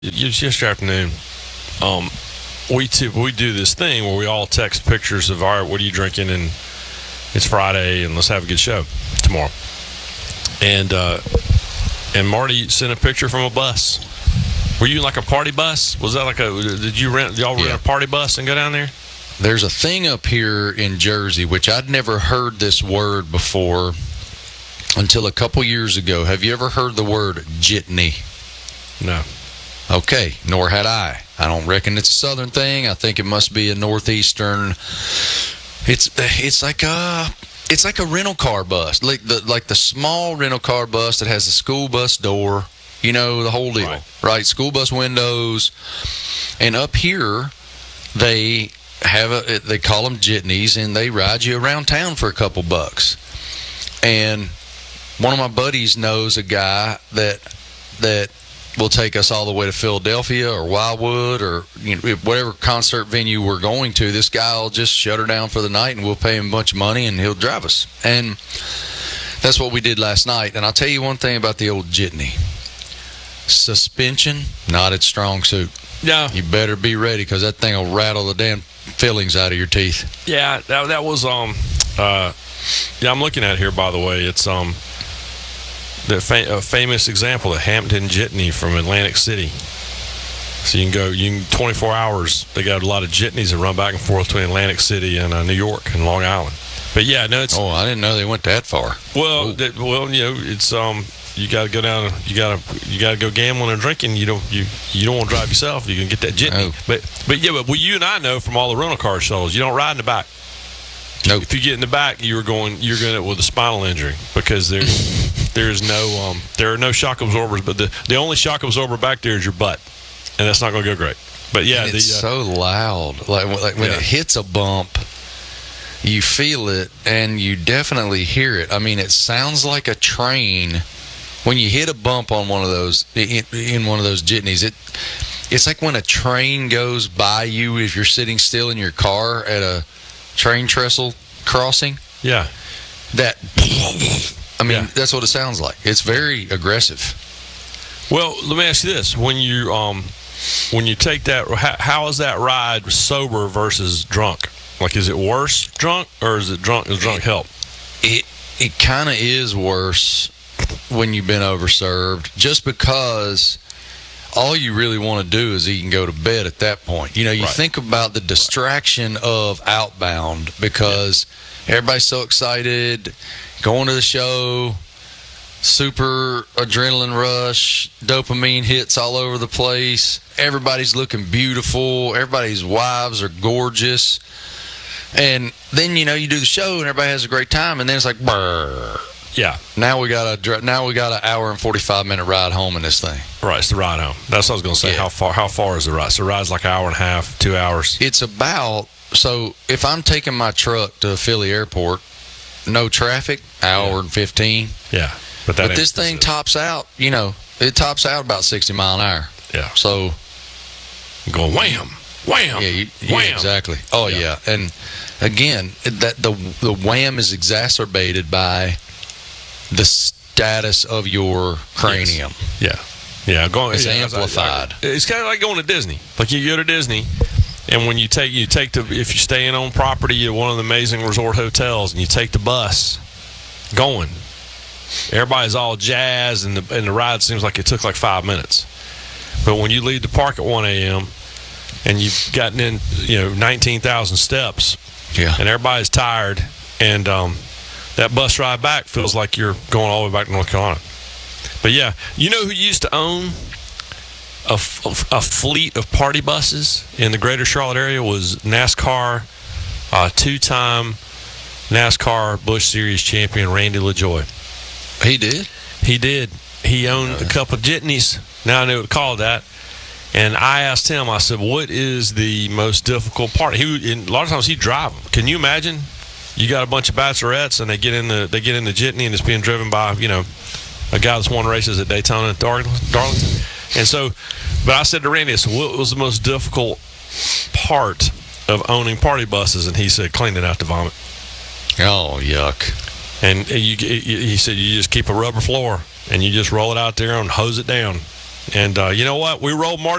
Yesterday afternoon, we do this thing where we all text pictures of, all right, what are you drinking, and it's Friday, and let's have a good show tomorrow. And Marty sent a picture from a bus. Were you like a party bus? Was that like did y'all rent a party bus and go down there? There's a thing up here in Jersey, which I'd never heard this word before until a couple years ago. Have you ever heard the word jitney? No. Okay, nor had I. I don't reckon it's a southern thing. I think it must be a northeastern. It's like a rental car bus, like the small rental car bus that has a school bus door. You know, the whole deal, right? School bus windows. And up here, they call them jitneys, and they ride you around town for a couple bucks. And one of my buddies knows a guy that will take us all the way to Philadelphia or Wildwood or whatever concert venue we're going to. This guy will just shut her down for the night, and we'll pay him a bunch of money, and he'll drive us. And that's what we did last night. And I'll tell you one thing about the old jitney. Suspension, not its strong suit. Yeah. You better be ready, because that thing will rattle the damn fillings out of your teeth. Yeah, that was I'm looking at it here, by the way. It's a famous example, the Hampton Jitney from Atlantic City. So you can 24 hours. They got a lot of jitneys that run back and forth between Atlantic City and New York and Long Island. But yeah, no, it's. Oh, I didn't know they went that far. Well, it's you got to go down. You got to go gambling and drinking. You don't want to drive yourself. You can get that jitney. No. But you and I know from all the rental car shows, you don't ride in the back. Nope. If you get in the back, you're going with a spinal injury, because there are no shock absorbers. But the only shock absorber back there is your butt, and that's not going to go great. But yeah, and it's so loud. Like when it hits a bump, you feel it, and you definitely hear it. I mean, it sounds like a train. When you hit a bump on one of those, in one of those jitneys, it's like when a train goes by you if you're sitting still in your car at a train trestle crossing. Yeah. That's what it sounds like. It's very aggressive. Well, let me ask you this: when you take that, how is that ride sober versus drunk? Like, is it worse drunk, or is it drunk? Does drunk help? It kind of is worse when you've been overserved, just because all you really want to do is eat and go to bed at that point. You think about the distraction of outbound, because everybody's so excited, going to the show, super adrenaline rush, dopamine hits all over the place. Everybody's looking beautiful. Everybody's wives are gorgeous. And then, you do the show and everybody has a great time, and then it's like, brrr. Yeah. Now we got an hour and 45-minute ride home in this thing. Right, it's the ride home. That's what I was going to say. Yeah. How far is the ride? So the ride's like an hour and a half, 2 hours. It's about, so if I'm taking my truck to Philly Airport, no traffic, hour and 15. Yeah. But this thing tops out, it tops out about 60 mile an hour. Yeah. So going wham, wham, yeah, wham. Exactly. Oh yeah. And again, that the wham is exacerbated by the status of your cranium. Yes. Yeah. It's amplified. It's kind of like going to Disney. Like, you go to Disney, and when if you're staying on property at one of the amazing resort hotels, and you take the bus going, everybody's all jazzed, and the ride seems like it took like 5 minutes. But when you leave the park at 1 a.m. and you've gotten in 19,000 steps, and everybody's tired, and that bus ride back feels like you're going all the way back to North Carolina. But yeah, you know who used to own a fleet of party buses in the greater Charlotte area was NASCAR, two-time NASCAR Busch Series champion Randy LaJoie. He did? He did. He owned a couple of jitneys. Now I know what to call that. And I asked him, I said, what is the most difficult part? A lot of times he'd drive them. Can you imagine? You got a bunch of bachelorettes, and they get in the jitney, and it's being driven by, a guy that's won races at Daytona and Darlington. And so, but I said to Randy, so what was the most difficult part of owning party buses? And he said, cleaning out the vomit. Oh, yuck. And he said, you just keep a rubber floor, and you just roll it out there and hose it down. And you know what? We rolled Marty